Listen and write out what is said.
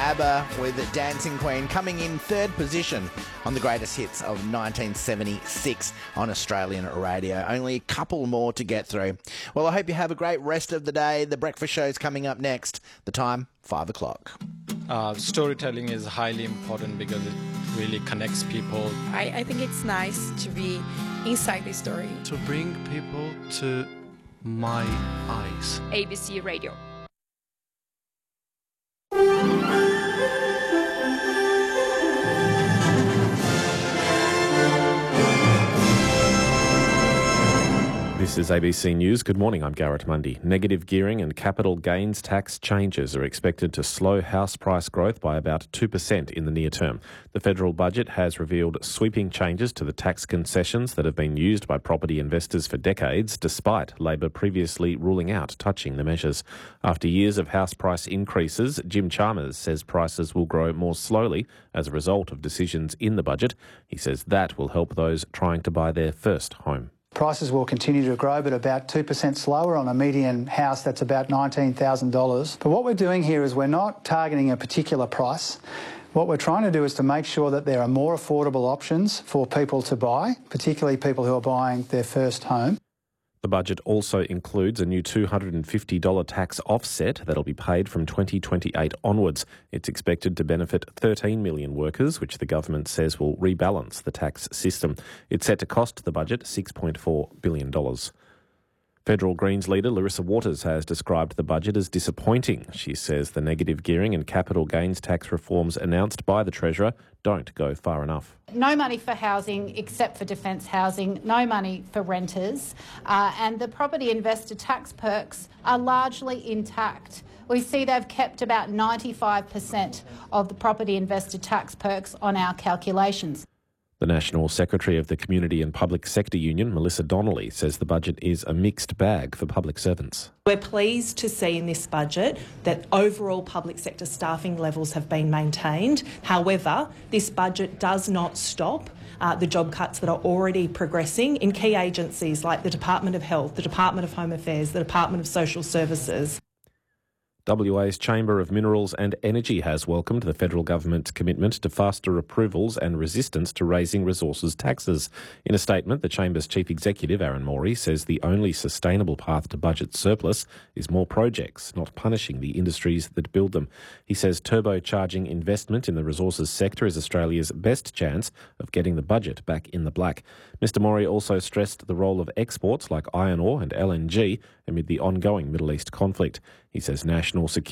ABBA with Dancing Queen coming in third position on the greatest hits of 1976 on Australian radio. Only a couple more to get through. Well, I hope you have a great rest of the day. The breakfast show's coming up next. The time, 5 o'clock. Storytelling is highly important because it really connects people. I think it's nice to be inside the story. To bring people to my eyes. ABC Radio. This is ABC News. Good morning, I'm Garrett Mundy. Negative gearing and capital gains tax changes are expected to slow house price growth by about 2% in the near term. The federal budget has revealed sweeping changes to the tax concessions that have been used by property investors for decades, despite Labor previously ruling out touching the measures. After years of house price increases, Jim Chalmers says prices will grow more slowly as a result of decisions in the budget. He says that will help those trying to buy their first home. Prices will continue to grow, but about 2% slower on a median house that's about $19,000. But what we're doing here is we're not targeting a particular price. What we're trying to do is to make sure that there are more affordable options for people to buy, particularly people who are buying their first home. The budget also includes a new $250 tax offset that'll be paid from 2028 onwards. It's expected to benefit 13 million workers, which the government says will rebalance the tax system. It's set to cost the budget $6.4 billion. Federal Greens leader Larissa Waters has described the budget as disappointing. She says the negative gearing and capital gains tax reforms announced by the Treasurer don't go far enough. No money for housing except for defence housing, no money for renters, and the property investor tax perks are largely intact. We see they've kept about 95% of the property investor tax perks on our calculations. The National Secretary of the Community and Public Sector Union, Melissa Donnelly, says the budget is a mixed bag for public servants. We're pleased to see in this budget that overall public sector staffing levels have been maintained. However, this budget does not stop the job cuts that are already progressing in key agencies like the Department of Health, the Department of Home Affairs, the Department of Social Services. WA's Chamber of Minerals and Energy has welcomed the federal government's commitment to faster approvals and resistance to raising resources taxes. In a statement, the Chamber's Chief Executive, Aaron Morey, says the only sustainable path to budget surplus is more projects, not punishing the industries that build them. He says turbocharging investment in the resources sector is Australia's best chance of getting the budget back in the black. Mr Morey also stressed the role of exports like iron ore and LNG amid the ongoing Middle East conflict. He says national security